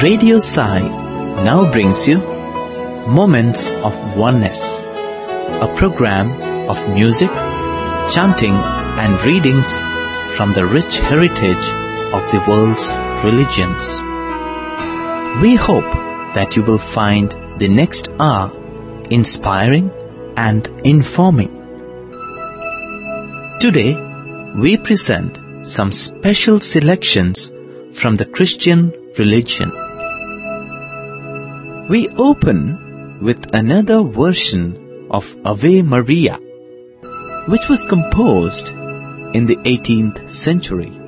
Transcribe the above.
Radio Sai now brings you Moments of Oneness, a program of music, chanting and readings from the rich heritage of the world's religions. We hope that you will find the next hour inspiring and informing. Today, we present some special selections from the Christian religion. We open with another version of Ave Maria, which was composed in the 18th century.